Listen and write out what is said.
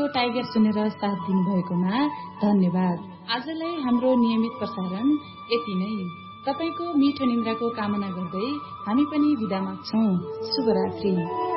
Radio tiger सुनेर साथ दिनुभएकोमा धन्यवाद। आजलाई हाम्रो नियमित प्रसारण यति नै। तपाईको मिठो निन्द्राको कामना गर्दै हामी पनि बिदा माग्छौं। शुभरात्रि।